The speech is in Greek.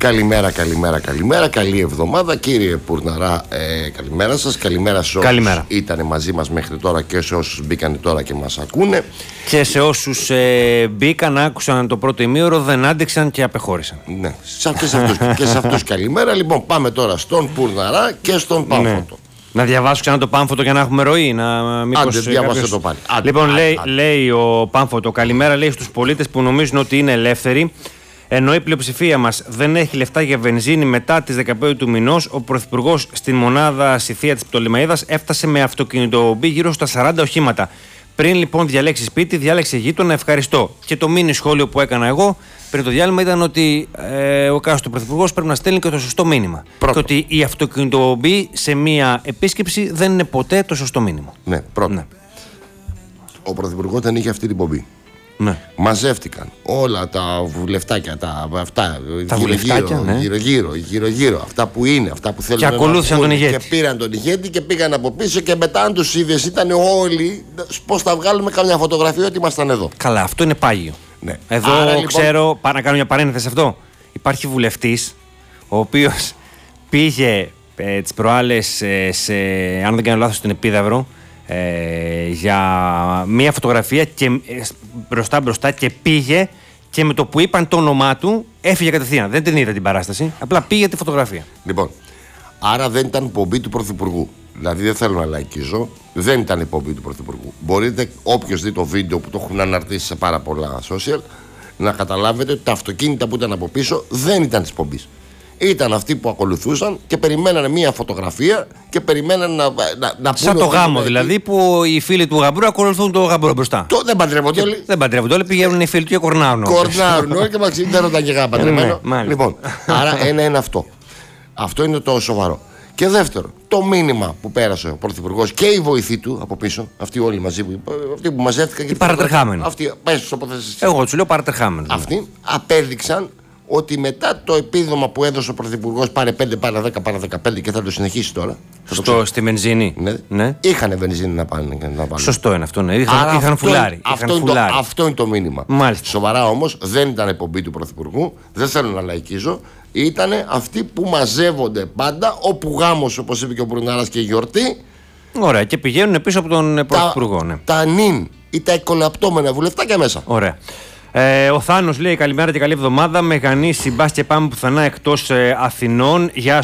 Καλημέρα, καλή εβδομάδα. Κύριε Πουρναρά, καλημέρα σας. Καλημέρα σε όσους ήταν μαζί μας μέχρι τώρα και σε όσους μπήκαν τώρα και μας ακούνε. Και σε όσους μπήκαν, άκουσαν το πρώτο ημίωρο, δεν άντεξαν και απεχώρησαν. Ναι, και σε αυτούς καλημέρα. Λοιπόν, πάμε τώρα στον Πουρναρά και στον Πάμφωτο. Ναι. Να διαβάσω ξανά το Πάμφωτο για να έχουμε ροή. Άντε, διάβασε το πάλι. Λοιπόν, λέει ο Πάμφωτο, καλημέρα, λέει στους πολίτες που νομίζουν ότι είναι ελεύθεροι. Ενώ η πλειοψηφία μας δεν έχει λεφτά για βενζίνη μετά τις 15 του μηνός, ο Πρωθυπουργός στην μονάδα Συθία της Πτολεμαΐδας έφτασε με αυτοκινητομπή γύρω στα 40 οχήματα. Πριν λοιπόν διαλέξει σπίτι, διάλεξε γείτονα, ευχαριστώ. Και το μίνι σχόλιο που έκανα εγώ πριν το διάλειμμα ήταν ότι ο κάστος Πρωθυπουργός πρέπει να στέλνει και το σωστό μήνυμα. Και ότι η αυτοκινητομπή σε μία επίσκεψη δεν είναι ποτέ το σωστό μήνυμα. Ναι, πρώτα. Ναι. Ο Πρωθυπουργός δεν είχε αυτή την πομπή. Ναι. Μαζεύτηκαν όλα τα βουλευτάκια, αυτά γύρω-γύρω, αυτά που είναι, αυτά που θέλουν και ακολούθησαν τον ηγέτη. Και πήραν τον ηγέτη και πήγαν από πίσω και μετά αν τους είδες ήταν όλοι πώς θα βγάλουμε καμιά φωτογραφία ότι ήμασταν εδώ. Καλά, αυτό είναι πάγιο. Ναι. Εδώ άρα, λοιπόν, ξέρω, πάω να κάνω μια παρένθεση σε αυτό. Υπάρχει βουλευτής ο οποίος πήγε τις προάλλες αν δεν κάνω λάθος στην Επίδαυρο για μία φωτογραφία και μπροστά και πήγε και με το που είπαν το όνομά του έφυγε κατευθείαν. Δεν την είδα την παράσταση, απλά πήγε τη φωτογραφία. Λοιπόν, άρα δεν ήταν πομπή του Πρωθυπουργού. Δηλαδή δεν θέλω να λαϊκίζω, δεν ήταν η πομπή του Πρωθυπουργού. Μπορείτε όποιος δει το βίντεο που το έχουν αναρτήσει σε πάρα πολλά social να καταλάβετε ότι τα αυτοκίνητα που ήταν από πίσω δεν ήταν της πομπής. Ήταν αυτοί που ακολουθούσαν και περιμένανε μία φωτογραφία και περιμένανε να σαν το γάμο δηλαδή που οι φίλοι του γαμπρού ακολουθούν το γαμπρό μπροστά. Δεν παντρεύονται όλοι. Δεν παντρεύονται όλοι, πηγαίνουν οι φίλοι του και κορνάρουν. Κορνάρουν όλοι και μας δεν ρωτάνε και γάμο παντρεμένο. Λοιπόν, άρα ένα είναι αυτό. Αυτό είναι το σοβαρό. Και δεύτερο, το μήνυμα που πέρασε ο Πρωθυπουργός και η βοηθή του από πίσω, αυτοί όλοι μαζί, αυτοί που μαζεύτηκαν. Οι παρατρεχάμενοι. Εγώ του λέω παρατρεχάμενοι. Αυτοί απέδειξαν ότι μετά το επίδομα που έδωσε ο Πρωθυπουργός πάρε 5, πάρε 10, πάρε 15 και θα το συνεχίσει τώρα. Στη βενζίνη. Ναι. Είχανε βενζίνη να πάνε. Σωστό είναι αυτό. Ναι. Είχαν φουλάρι. Αυτό είναι το μήνυμα. Μάλιστα. Σοβαρά όμως δεν ήταν εκπομπή του Πρωθυπουργού. Δεν θέλω να λαϊκίζω. Ήταν αυτοί που μαζεύονται πάντα όπου γάμος, όπως είπε και ο Μπρουνάρας, και γιορτή. Ωραία. Και πηγαίνουν πίσω από τον Πρωθυπουργό. Ναι. Τα νυν ή τα εκολαπτώμενα βουλευτάκια μέσα. Ωραία. Ο Θάνος λέει καλημέρα και καλή εβδομάδα. Μεγανή συμπάς και πάμε πουθενά εκτός Αθηνών. Γεια